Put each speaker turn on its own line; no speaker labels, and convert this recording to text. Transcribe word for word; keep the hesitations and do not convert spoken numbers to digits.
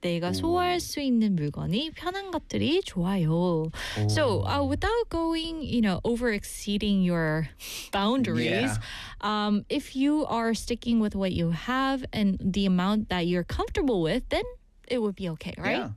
내가 소화할 수 있는 물건이 편한 것들이 좋아요. So uh, without going, you know, over exceeding your boundaries,
Yeah.
um, if you are sticking with what you have and the amount that you're comfortable with, then it would be okay, right?
Yeah.